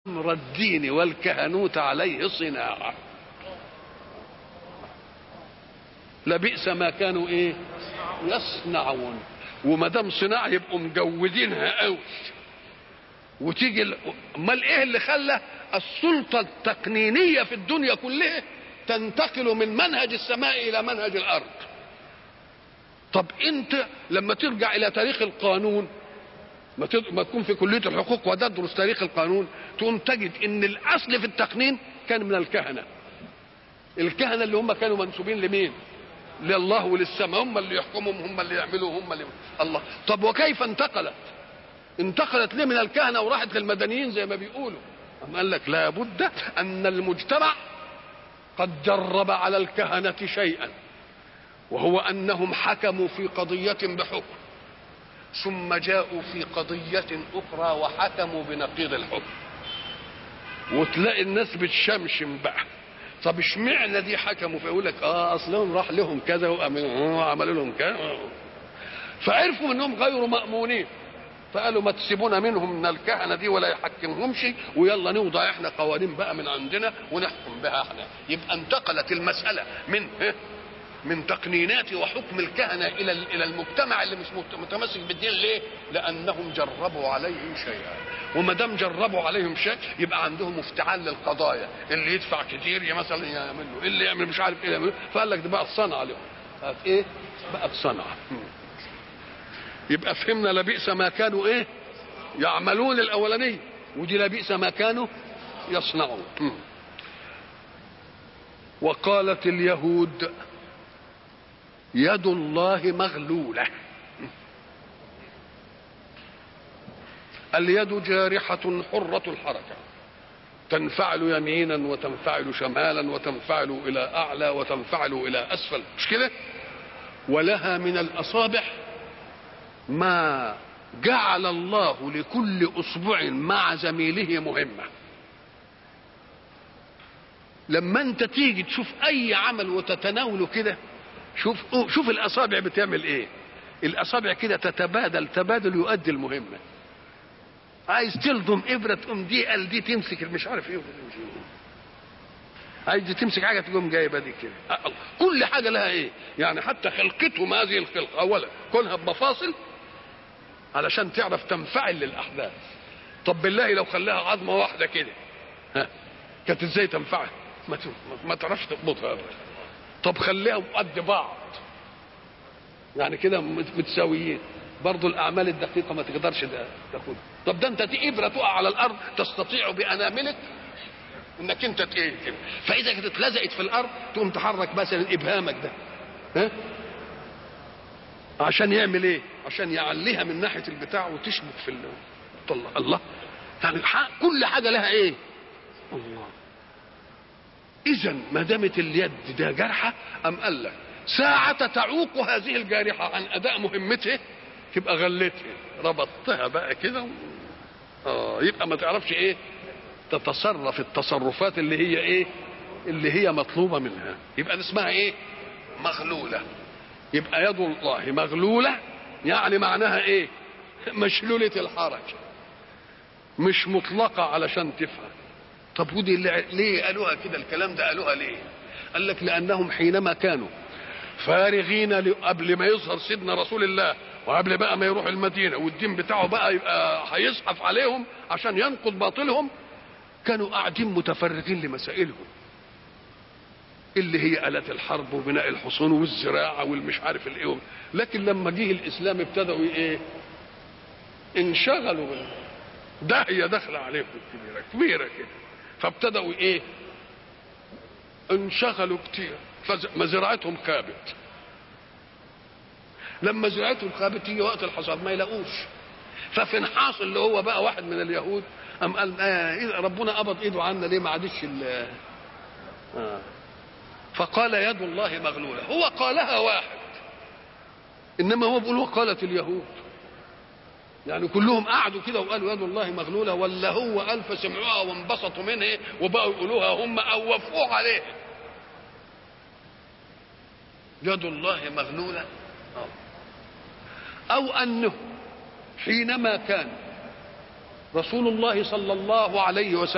أمر الدين والكهنوت عليه صناعة. لبئس ما كانوا يصنعون. وما دام صناعة يبقوا مجودينها قوي. وتيجي امال ايه اللي خلى السلطة التقنينية في الدنيا كلها تنتقل من منهج السماء الى منهج الارض؟ طب انت لما ترجع الى تاريخ القانون، ما تكون في كلية الحقوق وتدرس تاريخ القانون، تقوم تجد ان الاصل في التقنين كان من الكهنة اللي هم كانوا منسوبين لمين؟ لله وللسماء. هم اللي يحكمهم، هم اللي يعملوا، هم اللي الله. طب وكيف انتقلت ليه من الكهنة وراحت للمدنيين زي ما بيقولوا؟ قال لك لابد ان المجتمع قد جرب على الكهنة شيئا، وهو انهم حكموا في قضية بحكم، ثم جاءوا في قضية اخرى وحكموا بنقيض الحكم، وتلاقي الناس بتشمشم بقى. طب اشمعنى دي حكموا؟ فيقول لك اصلهم راح لهم كذا وعملوا لهم كذا، فعرفوا انهم غير مأمونين، فقالوا ما تسيبونا منهم من الكهنة دي ولا يحكمهمش، ويلا نوضع احنا قوانين بقى من عندنا ونحكم بها احنا. يبقى انتقلت المسألة من تقنينات وحكم الكهنة الى المجتمع اللي مش متمسك بالدين. ليه؟ لانهم جربوا عليهم شيئا، وما دام جربوا عليهم شيء يبقى عندهم افتعال للقضايا. اللي يدفع كتير مثلا يعمل له، اللي يعمل مش عارف ايه يعمل. فقال لك ده بقى الصنعه لهم، بقت بقت صنعه. يبقى فهمنا لبئس ما كانوا يعملون الاولانيه، ودي لبئس ما كانوا يصنعون. وقالت اليهود يد الله مغلولة. اليد جارحة حرة الحركة، تنفعل يمينا وتنفعل شمالا وتنفعل إلى أعلى وتنفعل إلى أسفل، مش كده؟ ولها من الأصابع ما جعل الله لكل أصبع مع زميله مهمة. لما أنت تيجي تشوف أي عمل وتتناوله كده، شوف الأصابع بتعمل إيه. الأصابع كده تبادل يؤدي المهمة. عايز تلضم إبرة تقوم دي تمسك مش عارف إيه، عايز دي تمسك حاجة تقوم جايبة دي كده. كل حاجة لها يعني حتى خلقتهم هذه الخلقة أولا كونها بمفاصل علشان تعرف تنفعل للأحداث. طب بالله لو خلاها عظمة واحدة كده كانت إزاي تنفعل؟ ما تعرفش تضبطها أبدا. طب خليهم قد بعض يعني كده متساويين، برضو الاعمال الدقيقه ما تقدرش تاخدها. طب ده انت ابره تقع على الارض تستطيع باناملك انك انت كده، فاذا كانت اتلزقت في الارض تقوم تحرك مثلا ابهامك ده عشان يعمل ايه؟ عشان يعليها من ناحيه البتاع وتشبك في الله. يعني كل حاجه لها الله. اذا ما دامت اليد ده جرحه، ام قال لك ساعة تعوق هذه الجارحة عن أداء مهمته تبقى غلتها، ربطتها بقى كده يبقى ما تعرفش تتصرف التصرفات اللي هي مطلوبة منها. يبقى دي اسمها مغلولة. يبقى يد الله مغلولة، يعني معناها مشلولة الحركة، مش مطلقة علشان تفهم. طب ودي ليه قالوها كده؟ الكلام ده قالوها ليه؟ قال لك لأنهم حينما كانوا فارغين قبل ما يظهر سيدنا رسول الله، وقبل بقى ما يروح المدينة والدين بتاعه بقى يبقى هيزحف عليهم عشان ينقض باطلهم، كانوا قاعدين متفرغين لمسائلهم اللي هي آلات الحرب وبناء الحصون والزراعة والمش عارف الايه. لكن لما جه الإسلام ابتدأوا انشغلوا داهية داخلة عليهم كبيرة كده، فابتدأوا انشغلوا كتير، فمزرعتهم خابت. لما زرعتهم خابت يجي وقت الحصاد ما يلاقوش، ففنحاص اللي هو بقى واحد من اليهود قام قال ربنا قبض ايده عنا ليه؟ ما عادش فقال يد الله مغلولة. هو قالها واحد، انما هو بيقول وقالت اليهود. يعني كلهم قعدوا كده وقالوا يد الله مغلولة، ولا هو قال فسمعوها وانبسطوا منها وبقوا يقولوها هم او وافقوا عليها؟ يد الله مغلولة، أو أنه حينما كان رسول الله صلى الله عليه وسلم